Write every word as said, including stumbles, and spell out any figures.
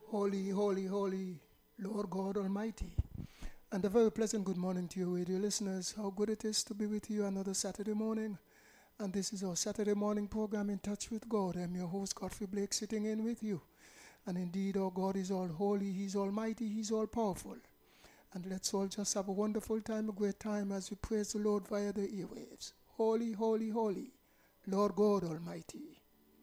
Holy, holy, holy, Lord God Almighty. And a very pleasant good morning to you, radio listeners. How good it is to be with you another Saturday morning. And this is our Saturday morning program, In Touch with God. I'm your host, Godfrey Blake, sitting in with you. And indeed, our God is all holy, He's almighty, He's all powerful. And let's all just have a wonderful time, a great time as we praise the Lord via the airwaves. Holy, holy, holy, Lord God Almighty.